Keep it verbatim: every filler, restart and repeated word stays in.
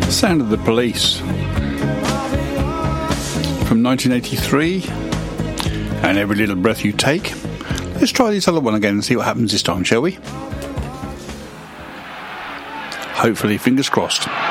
Sound of the Police from nineteen eighty-three, and Every Little Breath You Take. Let's try this other one again and see what happens this time, shall we? Hopefully, fingers crossed.